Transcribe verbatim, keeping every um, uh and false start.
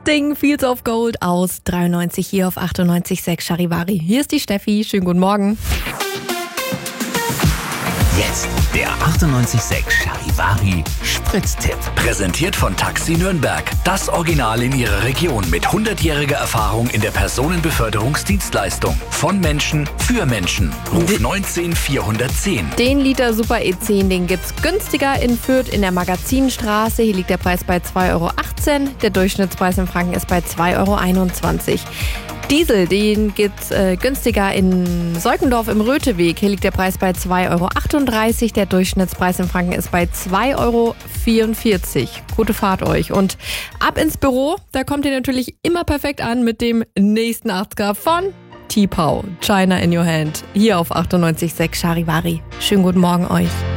Sting, Fields of Gold aus dreiundneunzig hier auf achtundneunzig Komma sechs Charivari. Hier ist die Steffi, schönen guten Morgen. Jetzt der achtundneunzig Komma sechs Charivari Spritztipp. Präsentiert von Taxi Nürnberg. Das Original in ihrer Region mit hundertjähriger Erfahrung in der Personenbeförderungsdienstleistung. Von Menschen für Menschen. Ruf neunzehn vierhundertzehn. Den Liter Super E zehn, den gibt's günstiger in Fürth in der Magazinstraße. Hier liegt der Preis bei zwei Euro achtzehn. Der Durchschnittspreis in Franken ist bei zwei Euro einundzwanzig. Diesel, den gibt's äh, günstiger in Seukendorf im Röteweg. Hier liegt der Preis bei zwei Euro achtunddreißig. Der Durchschnittspreis in Franken ist bei zwei Euro vierundvierzig. Gute Fahrt euch. Und ab ins Büro, da kommt ihr natürlich immer perfekt an mit dem nächsten achtziger von T-Pow. China in your hand. Hier auf achtundneunzig Komma sechs Charivari. Schönen guten Morgen euch.